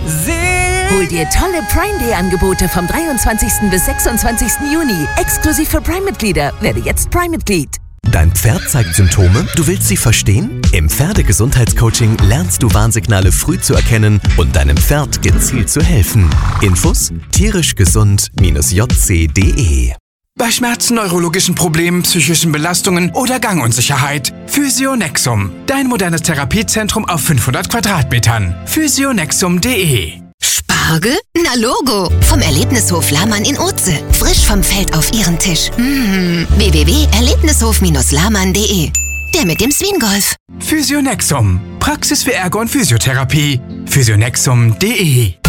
Hol dir tolle Prime Day Angebote vom 23. bis 26. Juni. Exklusiv für Prime-Mitglieder. Werde jetzt Prime-Mitglied. Dein Pferd zeigt Symptome? Du willst sie verstehen? Im Pferdegesundheitscoaching lernst du Warnsignale früh zu erkennen und deinem Pferd gezielt zu helfen. Infos: tierischgesund-jc.de. Bei Schmerzen, neurologischen Problemen, psychischen Belastungen oder Gangunsicherheit. Physionexum. Dein modernes Therapiezentrum auf 500 Quadratmetern. Physionexum.de. Spargel? Na Logo! Vom Erlebnishof Lahmann in Oze. Frisch vom Feld auf Ihren Tisch. www.erlebnishof-lahmann.de. Der mit dem Swingolf. Physionexum. Praxis für Ergo- und Physiotherapie. Physionexum.de.